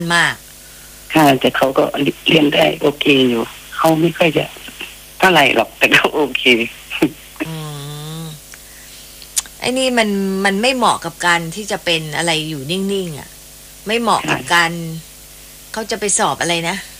มากค่ะแต่เขาก็เรียนได้โอเคอยู่เขาไม่ค่อยจะเท่าไหร่หรอกแต่เขาโอเคอืมไอ้นี่มันไม่เหมาะกับการที่จะเป็นอะไรอยู่นิ่งๆอ่ะไม่เหมาะกับค่ะการเขาจะไปสอบอะไรนะ